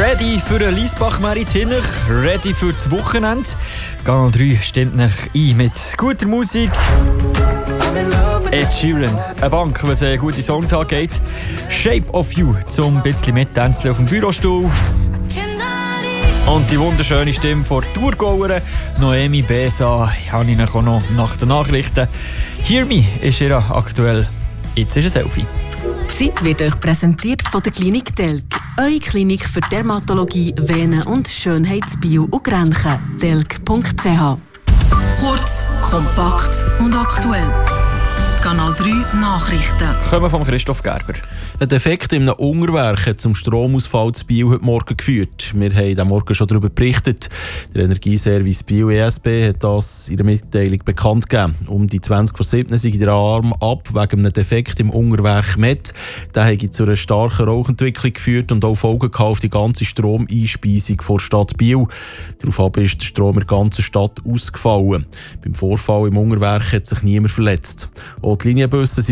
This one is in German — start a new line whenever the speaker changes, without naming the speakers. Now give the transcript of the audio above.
Ready für den Liesbach-Meritinach, ready für das Wochenende. Kanal 3 stimmt euch ein mit guter Musik. Ed Sheeran, eine Bank, was gute Songs angeht. Shape of You zum bisschen mittänzeln auf dem Bürostuhl. Und die wunderschöne Stimme von Thurgauerin Noemi Besa habe ich auch noch nach den Nachrichten. Hear Me ist ihr aktuell. Jetzt ist ein Selfie.
Die Zeit wird euch präsentiert von der Klinik Telk. Eure Klinik für Dermatologie, Venen- und Schönheitsbio und Grenchen. telk.ch. Kurz, kompakt und aktuell. Kanal 3 Nachrichten.
Kommen von Christoph Gerber.
Ein Defekt in einem Unterwerk hat zum Stromausfall zu Biel heute Morgen geführt. Wir haben heute Morgen schon darüber berichtet. Der Energieservice Biel ESB hat das in der Mitteilung bekannt gegeben. Um die 20:07 sei der Alarm ab wegen einem Defekt im Unterwerk MET. Der hat zu einer starken Rauchentwicklung geführt und auch Folgen auf die ganze Stromeinspeisung der Stadt Biel. Daraufhin ist der Strom in der ganzen Stadt ausgefallen. Beim Vorfall im Unterwerk hat sich niemand verletzt. Auch die Linienbusse